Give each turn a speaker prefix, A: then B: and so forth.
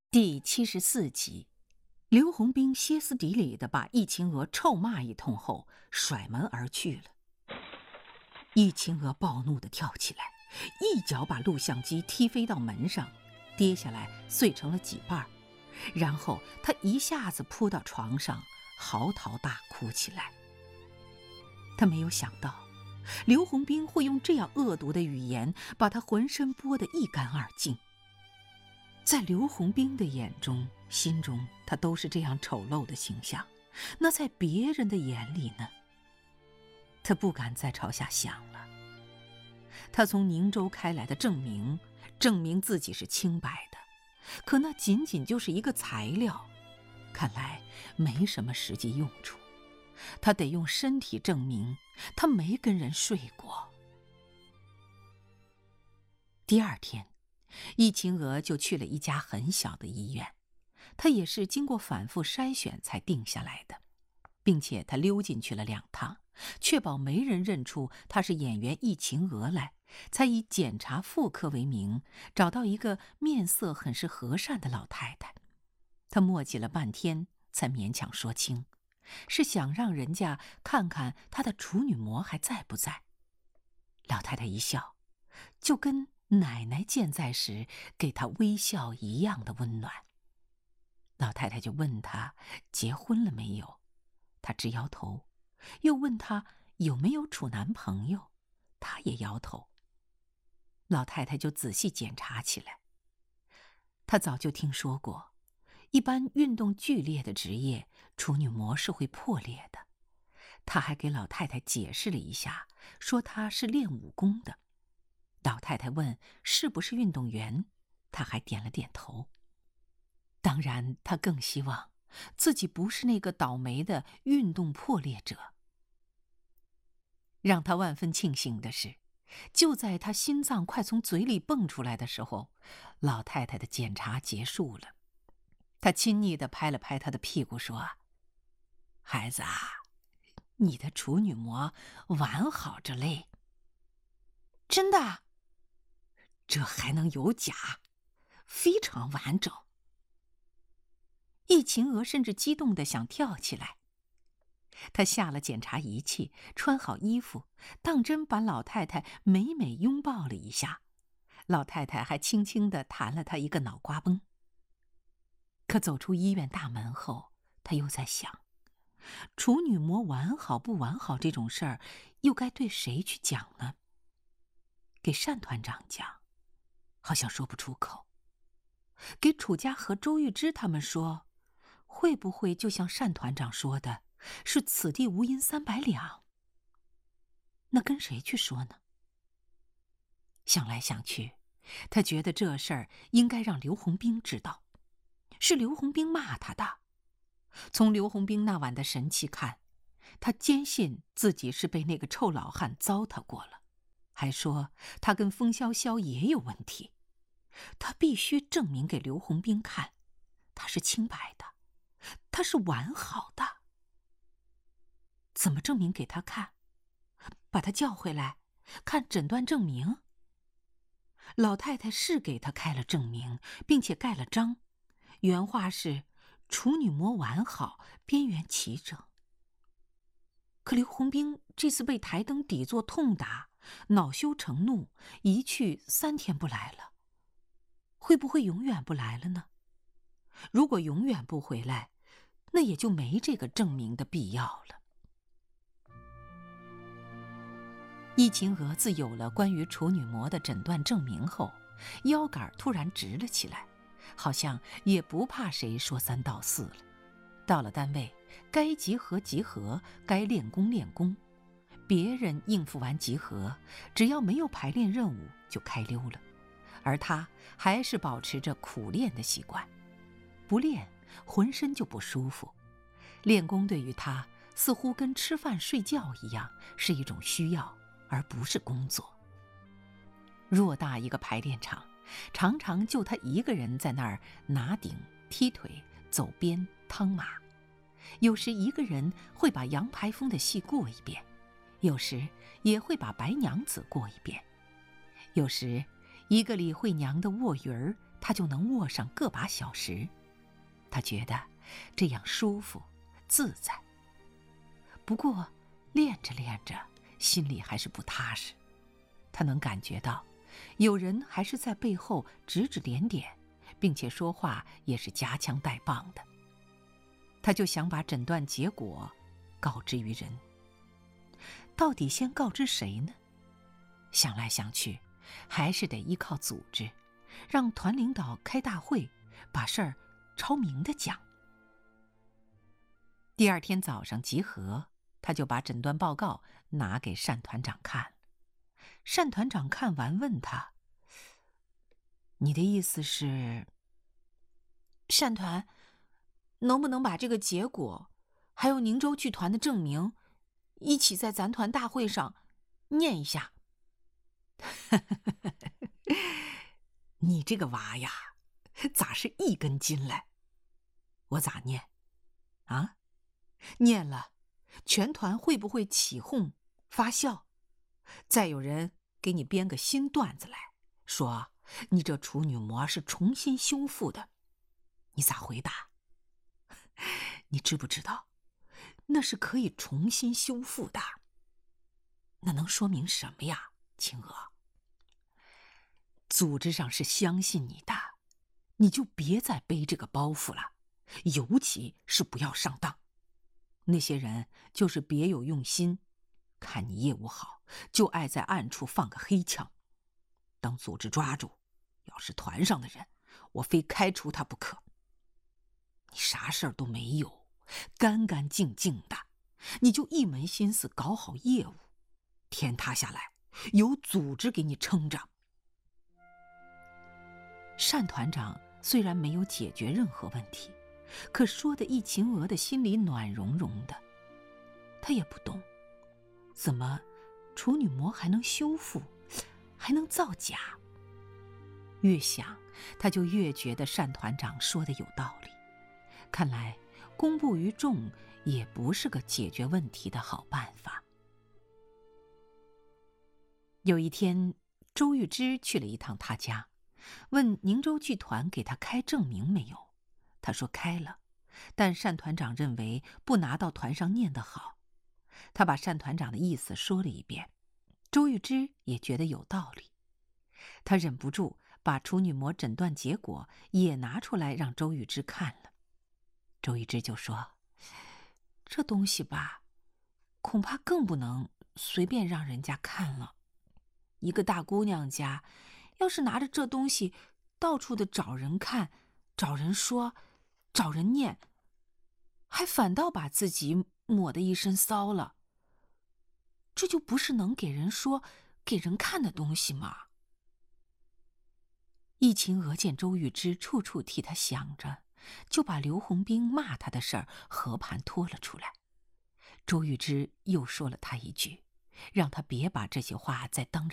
A: 第74集，刘洪兵歇斯底里地把易秦娥臭骂一通后，甩门而去了。易秦娥暴怒地跳起来，一脚把录像机踢飞到门上，跌下来碎成了几瓣，然后她一下子扑到床上，嚎啕大哭起来。她没有想到，刘洪兵会用这样恶毒的语言把她浑身剥得一干二净。在刘洪兵的眼中、心中，他都是这样丑陋的形象。那在别人的眼里呢？他不敢再朝下想了。他从宁州开来的证明自己是清白的，可那仅仅就是一个材料，看来没什么实际用处。他得用身体证明他没跟人睡过。第二天，易秦娥就去了一家很小的医院，她也是经过反复筛选才定下来的，并且她溜进去了2趟，确保没人认出她是演员易秦娥来，才以检查妇科为名，找到一个面色很是和善的老太太。她磨叽了半天，才勉强说清，是想让人家看看她的处女膜还在不在。老太太一笑，就跟奶奶健在时给她微笑一样的温暖。老太太就问她结婚了没有，她直摇头，又问她有没有处男朋友，她也摇头。老太太就仔细检查起来。她早就听说过，一般运动剧烈的职业，处女膜是会破裂的。她还给老太太解释了一下，说她是练武功的。老太太问是不是运动员，她还点了点头。当然，她更希望自己不是那个倒霉的运动破裂者。让她万分庆幸的是，就在她心脏快从嘴里蹦出来的时候，老太太的检查结束了。她亲昵地拍了拍她的屁股说：“孩子啊，你的处女膜完好着嘞。”真的？这还能有假？非常完整。易秦娥甚至激动地想跳起来。她下了检查仪器，穿好衣服，当真把老太太美美拥抱了一下。老太太还轻轻地弹了她一个脑瓜崩。可走出医院大门后，她又在想，处女膜完好不完好这种事儿，又该对谁去讲呢？给单团长讲，好像说不出口；给楚家和周玉芝他们说，会不会就像单团长说的，是此地无银300两？那跟谁去说呢？想来想去，他觉得这事儿应该让刘洪兵知道，是刘洪兵骂他的。从刘洪兵那晚的神气看，他坚信自己是被那个臭老汉糟蹋过了，还说他跟风潇潇也有问题。他必须证明给刘洪兵看，他是清白的，他是完好的。怎么证明给他看？把他叫回来，看诊断证明。老太太是给他开了证明，并且盖了章，原话是处女膜完好，边缘齐整。可刘洪兵这次被台灯底座痛打，恼羞成怒，一去3天不来了。会不会永远不来了呢？如果永远不回来，那也就没这个证明的必要了。易秦娥自有了关于处女膜的诊断证明后，腰杆突然直了起来，好像也不怕谁说3道4了。到了单位，该集合集合，该练功练功。别人应付完集合，只要没有排练任务就开溜了，而他还是保持着苦练的习惯。不练，浑身就不舒服。练功对于他似乎跟吃饭睡觉一样，是一种需要，而不是工作。偌大一个排练场，常常就他一个人在那儿拿顶、踢腿、走边、趟马。有时一个人会把杨排风的戏过一遍，有时也会把白娘子过一遍，有时一个李慧娘的卧云儿他就能握上个把小时。他觉得这样舒服自在。不过练着练着，心里还是不踏实。他能感觉到有人还是在背后指指点点，并且说话也是夹枪带棒的。他就想把诊断结果告知于人。到底先告知谁呢？想来想去，还是得依靠组织，让团领导开大会，把事儿抄明的讲。第二天早上集合，他就把诊断报告拿给单团长看。单团长看完问他：“你的意思是？”
B: 单团，能不能把这个结果，还有宁州剧团的证明，一起在咱团大会上念一下？
A: 你这个娃呀，咋是一根筋来？我咋念？啊？念了，全团会不会起哄发笑？再有人给你编个新段子来，说你这处女膜是重新修复的，你咋回答？你知不知道，那是可以重新修复的？那能说明什么呀，青娥？组织上是相信你的，你就别再背这个包袱了，尤其是不要上当。那些人就是别有用心，看你业务好，就爱在暗处放个黑枪。等组织抓住，要是团上的人，我非开除他不可。你啥事儿都没有，干干净净的，你就一门心思搞好业务，天塌下来有组织给你撑着。单团长虽然没有解决任何问题，可说的易秦娥的心里暖融融的。他也不懂，怎么处女膜还能修复，还能造假？越想，他就越觉得单团长说的有道理。看来公布于众也不是个解决问题的好办法。有一天，周玉芝去了一趟他家，问宁州剧团给他开证明没有。他说开了，但单团长认为不拿到团上念得好。他把单团长的意思说了一遍，周玉芝也觉得有道理。他忍不住把处女膜诊断结果也拿出来让周玉芝看了。周玉芝就说：“这东西吧，恐怕更不能随便让人家看了。一个大姑娘家，要是拿着这东西到处的找人看，找人说，找人念，还反倒把自己抹得一身骚了，这就不是能给人说、给人看的东西吗？”易秦娥见周玉芝处处替他想着，就把刘洪兵骂他的事儿和盘托了出来。周玉芝又说了他一句，让他别把这些话再当着